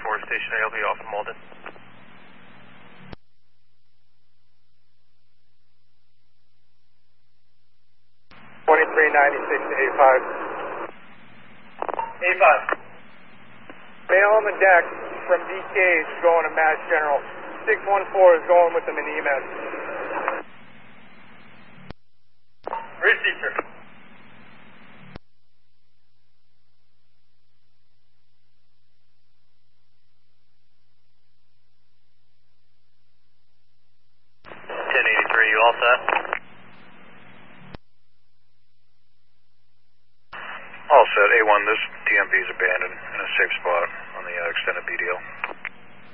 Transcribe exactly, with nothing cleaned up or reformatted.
four stationary, I'll be off of Malden. twenty-three ninety-six to eight five. eight five. Bail on the deck from D K H going to Mass General. six one four is going with them in E M S. Receive, sir. ten eighty-three, you all set? All set. A one, this D M V is abandoned in a safe spot on the uh, extended B D L.